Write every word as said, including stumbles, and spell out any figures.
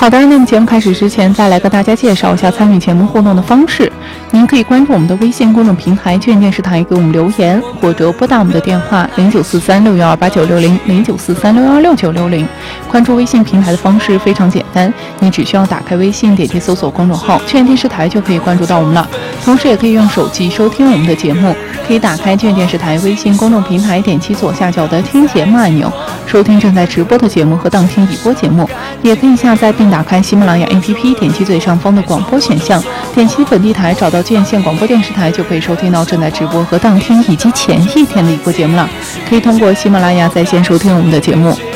好的，那么节目开始之前，再来跟大家介绍一下参与节目互动的方式。您可以关注我们的微信公众平台卷电视台，给我们留言，或者拨打我们的电话零九四三六幺二八九六零零九四三六幺六九六零。关注微信平台的方式非常简单，你只需要打开微信，点击搜索公众号卷电视台就可以关注到我们了。同时也可以用手机收听我们的节目，可以打开卷电视台微信公众平台，点击左下角的听节目按钮，收听正在直播的节目和当听已播节目。也可以下载并打开喜马拉雅 A P P， 点击最上方的广播选项，点击本地台，找到卷县广播电视台，就可以收听到正在直播和当听以及前一天的一播节目了。可以通过喜马拉雅在线收听我们的节目。